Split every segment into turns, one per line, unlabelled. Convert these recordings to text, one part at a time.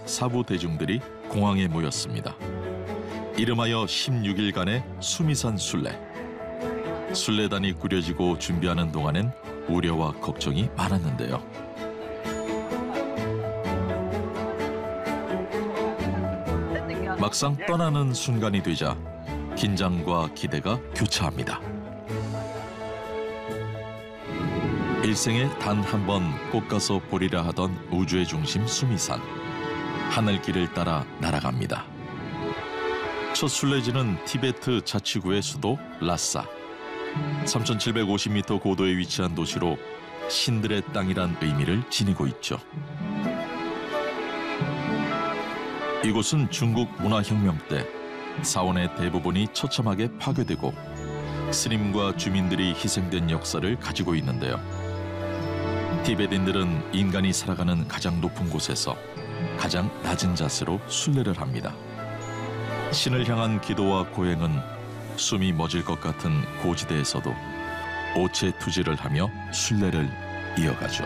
사부 대중들이 공항에 모였습니다. 이름하여 16일간의 수미산 순례. 순례단이 꾸려지고 준비하는 동안엔 우려와 걱정이 많았는데요. 막상 떠나는 순간이 되자 긴장과 기대가 교차합니다. 일생에 단 한 번 꼭 가서 보리라 하던 우주의 중심 수미산. 하늘길을 따라 날아갑니다. 첫 순례지는 티베트 자치구의 수도 라싸. 3,750m 고도에 위치한 도시로 신들의 땅이란 의미를 지니고 있죠. 이곳은 중국 문화혁명 때 사원의 대부분이 처참하게 파괴되고 스님과 주민들이 희생된 역사를 가지고 있는데요. 티베트인들은 인간이 살아가는 가장 높은 곳에서 가장 낮은 자세로 순례를 합니다. 신을 향한 기도와 고행은 숨이 멎을 것 같은 고지대에서도 오체투지를 하며 순례를 이어가죠.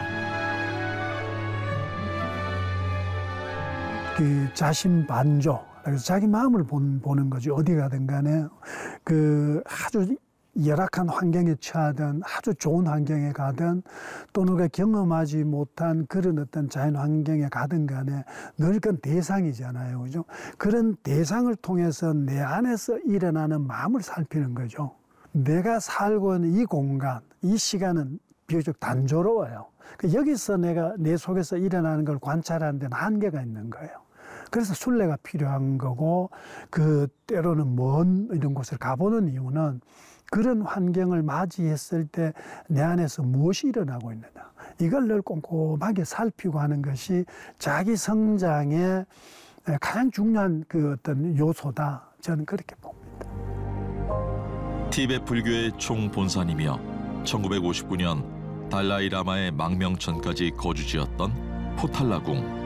그 자신 반조, 그래서 자기 마음을 보는 거죠. 어디 가든 간에 그 아주 열악한 환경에 처하든 아주 좋은 환경에 가든 또는 우리가 경험하지 못한 그런 어떤 자연 환경에 가든 간에 늘 그건 대상이잖아요. 그죠? 그런 대상을 통해서 내 안에서 일어나는 마음을 살피는 거죠. 내가 살고 있는 이 공간, 이 시간은 비교적 단조로워요. 여기서 내가 내 속에서 일어나는 걸 관찰하는 데는 한계가 있는 거예요. 그래서 순례가 필요한 거고, 그 때로는 먼 이런 곳을 가보는 이유는 그런 환경을 맞이했을 때 내 안에서 무엇이 일어나고 있느냐, 이걸 늘 꼼꼼하게 살피고 하는 것이 자기 성장의 가장 중요한 그 어떤 요소다, 저는 그렇게 봅니다.
티베트 불교의 총본산이며 1959년 달라이 라마의 망명전까지 거주지였던 포탈라궁.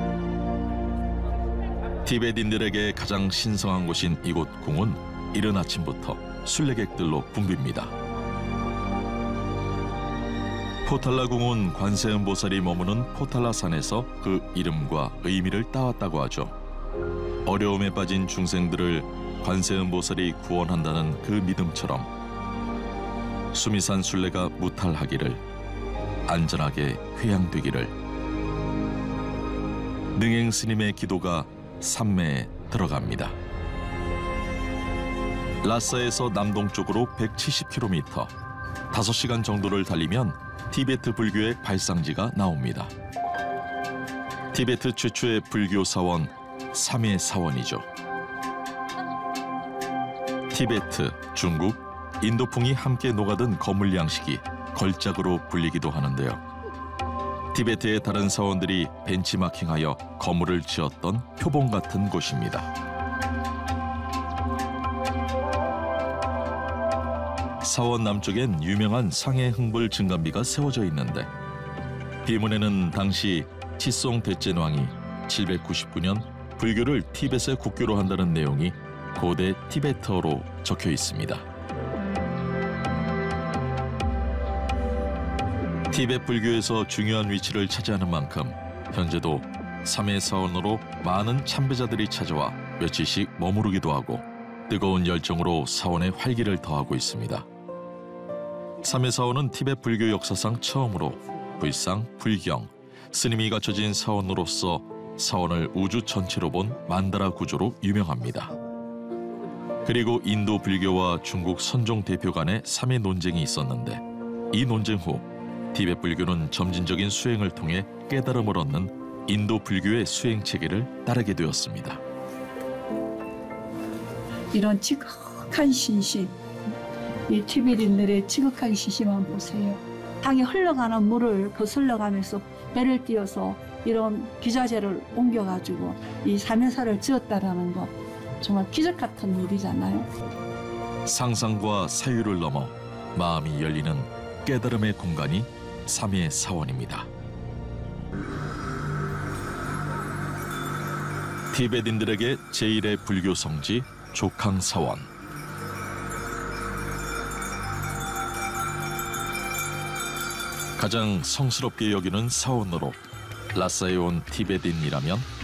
티베트인들에게 가장 신성한 곳인 이곳 궁은 이른 아침부터 순례객들로 붐빕니다. 포탈라궁은 관세음보살이 머무는 포탈라산에서 그 이름과 의미를 따왔다고 하죠. 어려움에 빠진 중생들을 관세음보살이 구원한다는 그 믿음처럼 수미산 순례가 무탈하기를, 안전하게 회양되기를. 능행 스님의 기도가 산매에 들어갑니다. 라싸에서 남동쪽으로 170km, 5시간 정도를 달리면 티베트 불교의 발상지가 나옵니다. 티베트 최초의 불교 사원, 삼해 사원이죠. 티베트, 중국, 인도풍이 함께 녹아든 거물 양식이 걸작으로 불리기도 하는데요. 티베트의 다른 사원들이 벤치마킹하여 거물을 지었던 표본 같은 곳입니다. 사원 남쪽엔 유명한 상해 흥불 증감비가 세워져 있는데, 비문에는 당시 치송 대제왕이 799년 불교를 티벳의 국교로 한다는 내용이 고대 티베트어로 적혀 있습니다. 티베트 불교에서 중요한 위치를 차지하는 만큼 현재도 삼해 사원으로 많은 참배자들이 찾아와 며칠씩 머무르기도 하고 뜨거운 열정으로 사원의 활기를 더하고 있습니다. 삼해 사원은 티베트 불교 역사상 처음으로 불상, 불경, 스님이 갖춰진 사원으로서 사원을 우주 전체로 본 만다라 구조로 유명합니다. 그리고 인도 불교와 중국 선종 대표 간의 삼해 논쟁이 있었는데, 이 논쟁 후 티베트 불교는 점진적인 수행을 통해 깨달음을 얻는 인도 불교의 수행 체계를 따르게 되었습니다.
이런 지극한 신심, 이 티베트인들의 지극한 신심만 보세요. 땅에 흘러가는 물을 거슬러가면서 배를 띄워서 이런 기자재를 옮겨가지고 이 삼해사를 지었다라는 것, 정말 기적 같은 일이잖아요.
상상과 사유를 넘어 마음이 열리는 깨달음의 공간이 삼해 사원입니다. 티베트인들에게 제1의 불교 성지 조캉 사원. 가장 성스럽게 여기는 사원으로 라싸에 온 티베트인이라면